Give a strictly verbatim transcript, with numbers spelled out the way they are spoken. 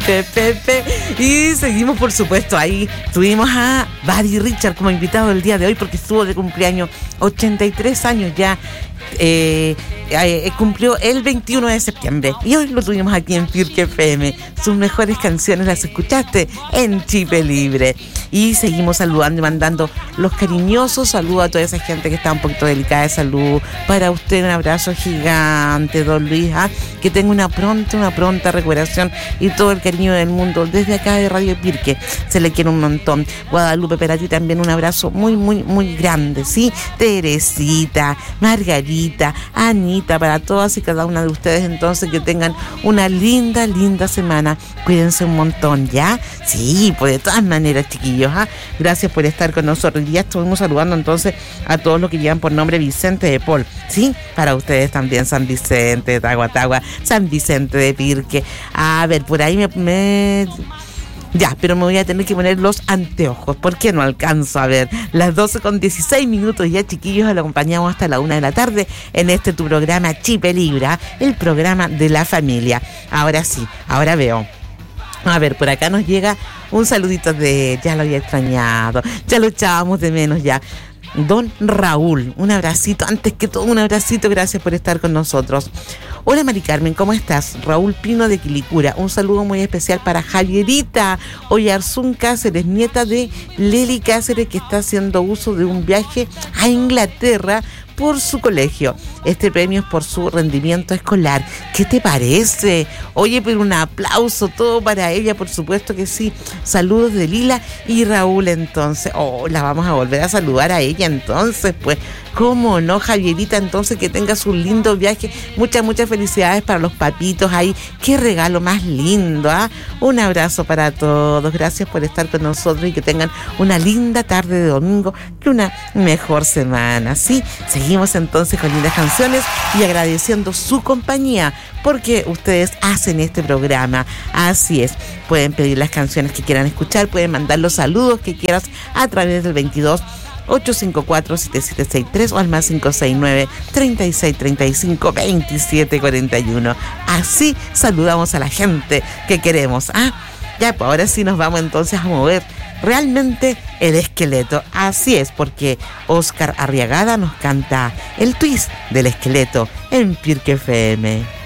Pepe, Pepe. Y seguimos, por supuesto, ahí tuvimos a Buddy Richard como invitado el día de hoy porque estuvo de cumpleaños, ochenta y tres años ya. Eh, eh, cumplió el veintiuno de septiembre y hoy lo tuvimos aquí en Pirque F M. Sus mejores canciones las escuchaste en Chip Libre. Y seguimos saludando y mandando los cariñosos saludos a toda esa gente que está un poquito delicada de salud. Para usted un abrazo gigante, don Luis, ¿ah? Que tenga una pronta, una pronta recuperación y todo el cariño del mundo desde acá de Radio Pirque. Se le quiere un montón. Guadalupe, para ti también un abrazo muy, muy, muy grande, ¿sí? Teresita, Margarita, Anita, para todas y cada una de ustedes, entonces que tengan una linda, linda semana. Cuídense un montón, ¿ya? Sí, pues de todas maneras, chiquillos, ¿ah? Gracias por estar con nosotros. Ya estuvimos saludando entonces a todos los que llevan por nombre Vicente de Paul, ¿sí? Para ustedes también San Vicente de Tahuatahua, San Vicente de Pirque. A ver, por ahí me... me... Ya, pero me voy a tener que poner los anteojos porque no alcanzo a ver. Las doce con dieciséis minutos ya, chiquillos, lo acompañamos hasta la una de la tarde en este tu programa Chipe Libra, el programa de la familia. Ahora sí, ahora veo. A ver, por acá nos llega un saludito de... Ya lo había extrañado, ya lo echábamos de menos ya. Don Raúl, un abracito, antes que todo un abracito, gracias por estar con nosotros. Hola Mari Carmen, ¿cómo estás? Raúl Pino de Quilicura, un saludo muy especial para Javierita Oyarzún Cáceres, nieta de Leli Cáceres, que está haciendo uso de un viaje a Inglaterra por su colegio. Este premio es por su rendimiento escolar. ¿Qué te parece? Oye, pero un aplauso todo para ella, por supuesto que sí. Saludos de Lila y Raúl, entonces. Oh, la vamos a volver a saludar a ella, entonces, pues. ¿Cómo no, Javierita? Entonces, que tengas un lindo viaje. Muchas, muchas felicidades para los papitos ahí. Qué regalo más lindo, ¿ah? Un abrazo para todos. Gracias por estar con nosotros y que tengan una linda tarde de domingo y una mejor semana, ¿sí? Seguimos entonces con lindas canciones y agradeciendo su compañía porque ustedes hacen este programa. Así es. Pueden pedir las canciones que quieran escuchar, pueden mandar los saludos que quieras a través del veintidós ocho cinco cuatro siete siete seis tres o al más cinco seis nueve treinta y seis treinta y cinco veintisiete cuarenta y uno. Así saludamos a la gente que queremos. Ah, ya, pues ahora sí nos vamos entonces a mover realmente el esqueleto. Así es, porque Oscar Arriagada nos canta el twist del esqueleto en Pirque F M.